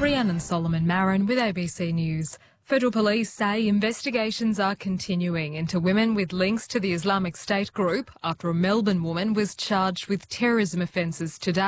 Rhiannon Solomon Marin with ABC News. Federal police say investigations are continuing into women with links to the Islamic State group after a Melbourne woman was charged with terrorism offences today.